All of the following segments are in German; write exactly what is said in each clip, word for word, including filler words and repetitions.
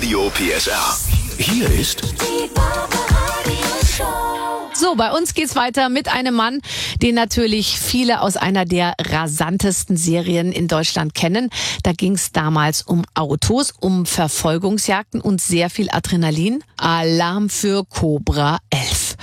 Radio P S R. Hier ist Die Barbaradio-Show. So, bei uns geht's weiter mit einem Mann, den natürlich viele aus einer der rasantesten Serien in Deutschland kennen. Da ging's damals um Autos, um Verfolgungsjagden und sehr viel Adrenalin. Alarm für Cobra elf.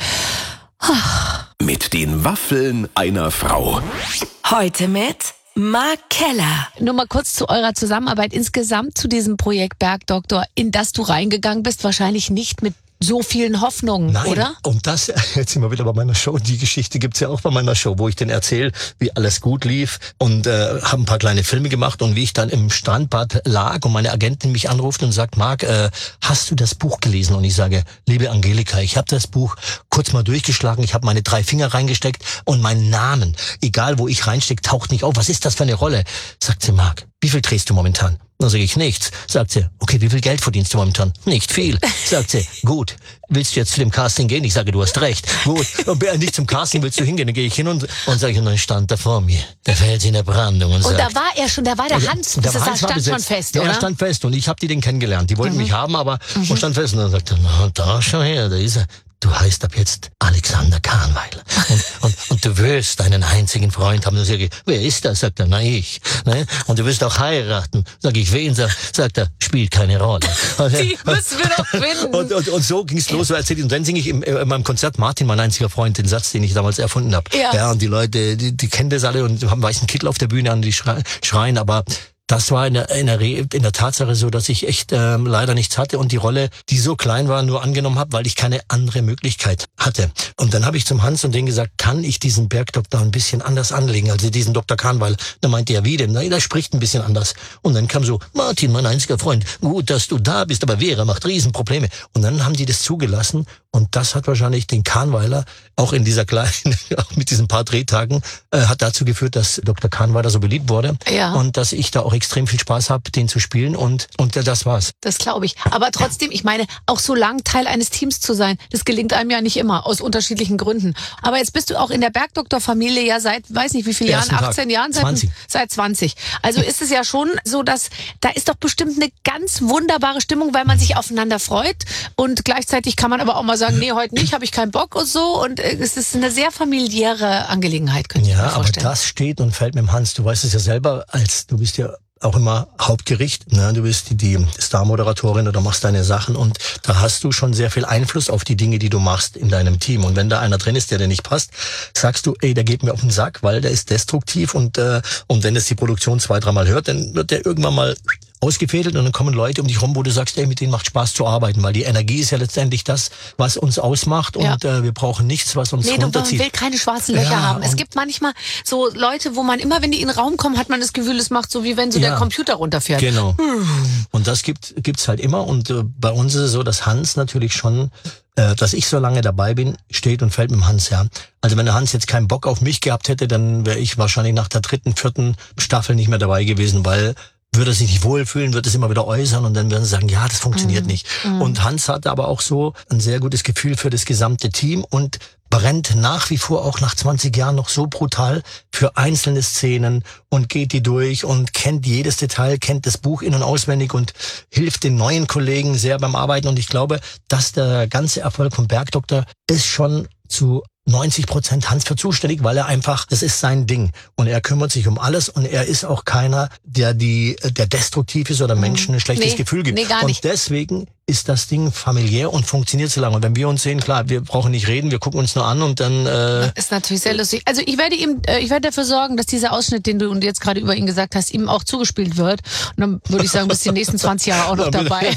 mit den Waffeln einer Frau. Heute mit Mark Keller. Nur mal kurz zu eurer Zusammenarbeit insgesamt zu diesem Projekt Bergdoktor, in das du reingegangen bist, wahrscheinlich nicht mit so vielen Hoffnungen, Nein, oder? und das, jetzt sind wir wieder bei meiner Show, die Geschichte gibt's ja auch bei meiner Show, wo ich denen erzähle, wie alles gut lief und äh, habe ein paar kleine Filme gemacht und wie ich dann im Strandbad lag und meine Agentin mich anruft und sagt, Marc, äh, hast du das Buch gelesen? Und ich sage, liebe Angelika, ich habe das Buch kurz mal durchgeschlagen, ich habe meine drei Finger reingesteckt und meinen Namen, egal wo ich reinstecke, taucht nicht auf. Was ist das für eine Rolle? Sagt sie, Marc, wie viel drehst du momentan? Dann sage ich, nichts. Sagt sie, okay, wie viel Geld verdienst du momentan? Nicht viel. Sagt sie, gut, willst du jetzt zu dem Casting gehen? Ich sage, du hast recht. Gut, und nicht zum Casting willst du hingehen? Dann gehe ich hin und, und sage, und dann stand da vor mir, der fällt in der Brandung und, Und sagt, da war er schon, da war der Hans, der das ist, Hans da war stand schon besetzt. fest, ja, oder? er stand fest und ich habe die den kennengelernt. Die wollten mich haben, aber mhm. stand fest. Und dann sagt er, na, da schau her, da ist er. Du heißt ab jetzt Alexander Kahnweiler. Und, und, und du wirst einen einzigen Freund haben. Und sage ich, wer ist das? Sagt er, na ich. Ne? Und du wirst auch heiraten. Sag ich, wen? Sagt er, spielt keine Rolle. Die müssen wir doch finden. Und, und, und so ging's los, so erzählt ich. Und dann singe ich im, in meinem Konzert Martin, mein einziger Freund, den Satz, den ich damals erfunden habe. Ja. ja, und die Leute, die, die kennen das alle und haben einen weißen Kittel auf der Bühne an, die schreien, aber das war in der, in, der Re- in der Tatsache so, dass ich echt ähm, leider nichts hatte und die Rolle, die so klein war, nur angenommen habe, weil ich keine andere Möglichkeit hatte. Und dann habe ich zum Hans und den gesagt, kann ich diesen Bergdoktor ein bisschen anders anlegen, also diesen Doktor Kahnweiler. Dann meinte er, wie denn? Na, der spricht ein bisschen anders. Und dann kam so, Martin, mein einziger Freund, gut, dass du da bist, aber Vera macht Riesenprobleme. Und dann haben die das zugelassen und das hat wahrscheinlich den Kahnweiler, auch in dieser kleinen, auch mit diesen paar Drehtagen, äh, hat dazu geführt, dass Doktor Kahnweiler so beliebt wurde. Ja. Und dass ich da auch extrem viel Spaß habe, den zu spielen und und das war's. Das glaube ich. Aber trotzdem, ich meine, auch so lang Teil eines Teams zu sein, das gelingt einem ja nicht immer, aus unterschiedlichen Gründen. Aber jetzt bist du auch in der Bergdoktor-Familie ja seit, weiß nicht wie viele Jahren, Ersten Tag. achtzehn Jahren? Seit zwanzig. Seit zwanzig. Also ist es ja schon so, dass, da ist doch bestimmt eine ganz wunderbare Stimmung, weil man sich aufeinander freut und gleichzeitig kann man aber auch mal sagen, nee, heute nicht, habe ich keinen Bock und so und äh, es ist eine sehr familiäre Angelegenheit, könnte ich Ja, mir aber vorstellen. das steht und fällt mit dem Hans. Du weißt es ja selber, als du bist ja auch immer Hauptgericht, ne? Du bist die, die Star-Moderatorin oder machst deine Sachen und da hast du schon sehr viel Einfluss auf die Dinge, die du machst in deinem Team. Und wenn da einer drin ist, der dir nicht passt, sagst du, ey, der geht mir auf den Sack, weil der ist destruktiv und äh, und wenn es die Produktion zwei, dreimal hört, dann wird der irgendwann mal ausgefädelt und dann kommen Leute um dich rum, wo du sagst, ey, mit denen macht Spaß zu arbeiten, weil die Energie ist ja letztendlich das, was uns ausmacht und Ja. äh, wir brauchen nichts, was uns Nee, du, man runterzieht. will keine schwarzen Löcher Ja, haben. Es und- gibt manchmal so Leute, wo man immer, wenn die in den Raum kommen, hat man das Gefühl, es macht so, wie wenn so Ja. der Computer runterfährt. Genau. Und das gibt gibt's halt immer. Und äh, bei uns ist es so, dass Hans natürlich schon, äh, dass ich so lange dabei bin, steht und fällt mit dem Hans, ja. Also wenn der Hans jetzt keinen Bock auf mich gehabt hätte, dann wäre ich wahrscheinlich nach der dritten, vierten Staffel nicht mehr dabei gewesen, weil würde er sich nicht wohlfühlen, wird es immer wieder äußern und dann werden sie sagen, ja, das funktioniert nicht. Und Hans hatte aber auch so ein sehr gutes Gefühl für das gesamte Team und brennt nach wie vor auch nach zwanzig Jahren noch so brutal für einzelne Szenen und geht die durch und kennt jedes Detail, kennt das Buch in- und auswendig und hilft den neuen Kollegen sehr beim Arbeiten. Und ich glaube, dass der ganze Erfolg vom Bergdoktor ist schon zu neunzig Prozent Hans für zuständig, weil er einfach, das ist sein Ding. Und er kümmert sich um alles und er ist auch keiner, der die, der destruktiv ist oder Menschen ein schlechtes Nee, Gefühl gibt. nee, gar nicht. Und deswegen ist das Ding familiär und funktioniert so lange. Und wenn wir uns sehen, klar, wir brauchen nicht reden, wir gucken uns nur an und dann, äh, Ist natürlich sehr lustig. Also ich werde ihm, äh, ich werde dafür sorgen, dass dieser Ausschnitt, den du jetzt gerade über ihn gesagt hast, ihm auch zugespielt wird. Und dann würde ich sagen, bis die nächsten zwanzig Jahre auch noch dabei.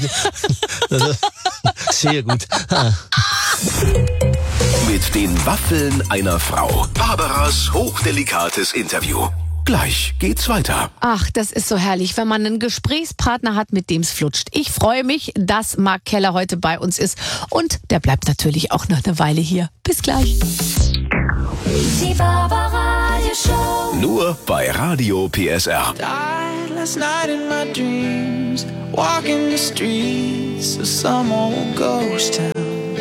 das ist sehr gut. Mit den Waffeln einer Frau. Barbaras hochdelikates Interview. Gleich geht's weiter. Ach, das ist so herrlich, wenn man einen Gesprächspartner hat, mit dem es flutscht. Ich freue mich, dass Mark Keller heute bei uns ist. Und der bleibt natürlich auch noch eine Weile hier. Bis gleich. Die Barbaradio-Show. Nur bei Radio P S R. Died last night in my dreams, walking the streets of some old ghost town.